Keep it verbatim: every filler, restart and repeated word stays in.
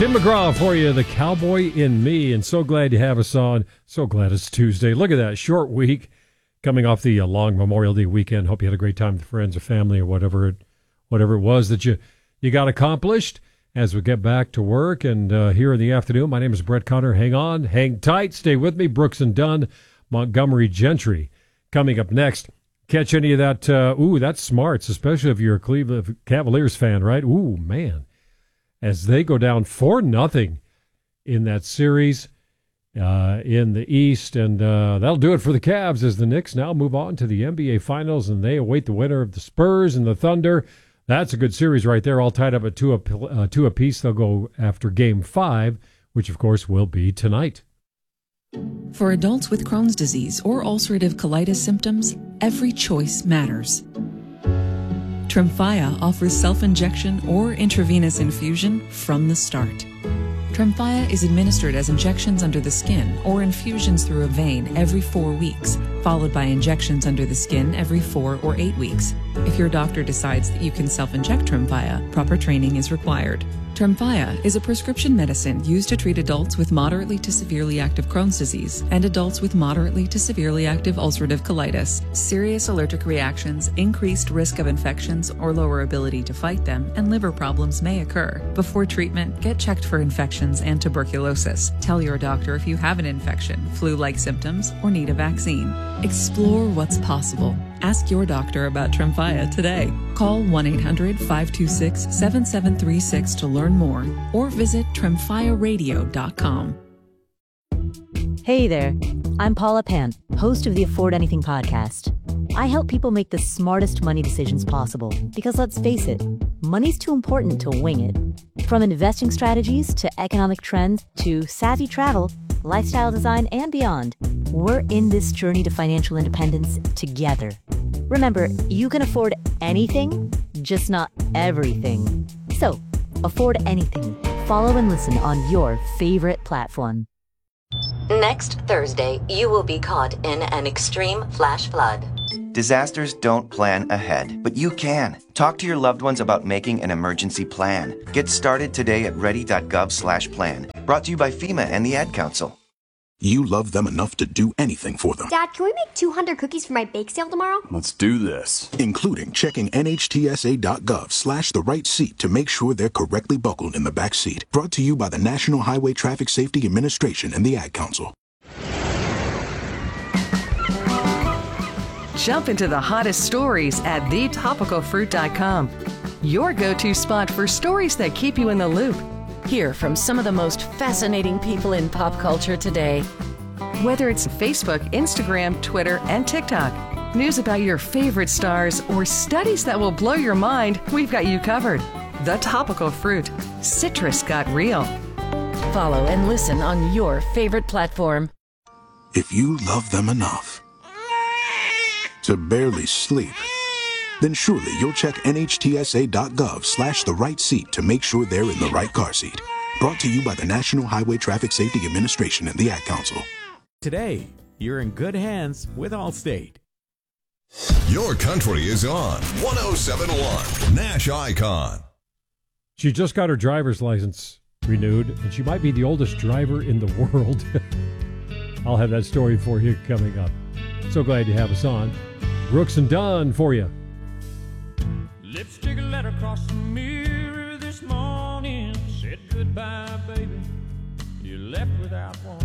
Tim McGraw for you, the Cowboy in Me, and so glad to have us on. So glad it's Tuesday. Look at that, short week coming off the uh, long Memorial Day weekend. Hope you had a great time with friends or family or whatever it, whatever it was that you, you got accomplished as we get back to work. And uh, here in the afternoon, my name is Brett Conner. Hang on, hang tight, stay with me. Brooks and Dunn, Montgomery Gentry coming up next. Catch any of that? Uh, ooh, that's smarts, especially if you're a Cleveland Cavaliers fan, right? Ooh, man. As they go down four nothing in that series uh, in the East. And uh, that'll do it for the Cavs as the Knicks now move on to the N B A Finals, and they await the winner of the Spurs and the Thunder. That's a good series right there, all tied up at two, uh, two apiece. They'll go after Game five, which, of course, will be tonight. For adults with Crohn's disease or ulcerative colitis symptoms, every choice matters. Tremfya offers self-injection or intravenous infusion from the start. Tremfya is administered as injections under the skin or infusions through a vein every four weeks, followed by injections under the skin every four or eight weeks. If your doctor decides that you can self-inject Tremfya, proper training is required. Tremfya is a prescription medicine used to treat adults with moderately to severely active Crohn's disease and adults with moderately to severely active ulcerative colitis. Serious allergic reactions, increased risk of infections or lower ability to fight them, and liver problems may occur. Before treatment, get checked for infections and tuberculosis. Tell your doctor if you have an infection, flu-like symptoms, or need a vaccine. Explore what's possible. Ask your doctor about Tremfya today. Call one eight hundred five two six seven seven three six to learn more or visit tremfya radio dot com. Hey there, I'm Paula Pant, host of the Afford Anything podcast. I help people make the smartest money decisions possible because, let's face it, money's too important to wing it. From investing strategies to economic trends to savvy travel, lifestyle design, and beyond, we're in this journey to financial independence together. Remember, you can afford anything, just not everything. So, afford anything. Follow and listen on your favorite platform. Next Thursday, you will be caught in an extreme flash flood. Disasters don't plan ahead, but you can. Talk to your loved ones about making an emergency plan. Get started today at ready dot gov slash plan. Brought to you by FEMA and the Ad Council. You love them enough to do anything for them. Dad, can we make two hundred cookies for my bake sale tomorrow? Let's do this. Including checking N H T S A dot gov slash the right seat to make sure they're correctly buckled in the back seat. Brought to you by the National Highway Traffic Safety Administration and the Ad Council. Jump into the hottest stories at the topical fruit dot com. Your go-to spot for stories that keep you in the loop. Hear from some of the most fascinating people in pop culture today. Whether it's Facebook, Instagram, Twitter, and TikTok, news about your favorite stars, or studies that will blow your mind, we've got you covered. The Topical Fruit. Citrus got real. Follow and listen on your favorite platform. If you love them enough to barely sleep, then surely you'll check N H T S A dot gov slash the right seat to make sure they're in the right car seat. Brought to you by the National Highway Traffic Safety Administration and the Ad Council. Today, you're in good hands with Allstate. Your country is on one oh seven point one Nash Icon. She just got her driver's license renewed, and she might be the oldest driver in the world. I'll have that story for you coming up. So glad you have us on. Brooks and Dunn for you. Lipstick letter across the mirror this morning said goodbye, baby. You left without one.